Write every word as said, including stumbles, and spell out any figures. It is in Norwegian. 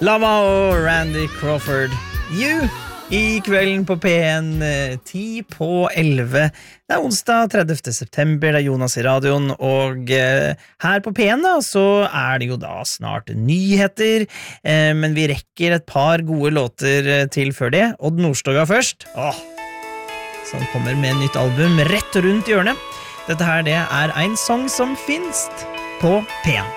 Lava og Randy Crawford. You i kvelden på P en ti på elleve. Det er onsdag tredivte september, det er Jonas i radioen, og eh, her på P en da, så er det jo da snart nyheter, eh, men vi rekker et par gode låter til før det. Odd Nordstoga først, åh, som kommer med nytt album rett rundt hjørnet. Dette her, det er en sang som finnes på P en.